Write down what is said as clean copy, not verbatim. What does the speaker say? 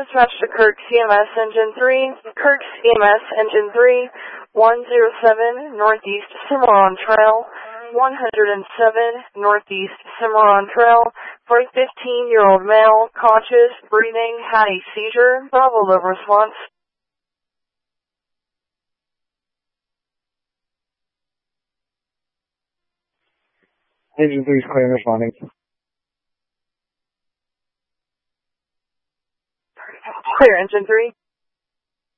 dispatch to Kirk CMS Engine 3. Kirk CMS Engine 3, 107 Northeast Cimarron Trail, 107 Northeast Cimarron Trail, for a 15-year-old male, conscious, breathing, had a seizure. Bravo, low response. Engine 3 is clear and responding. Clear, Engine 3.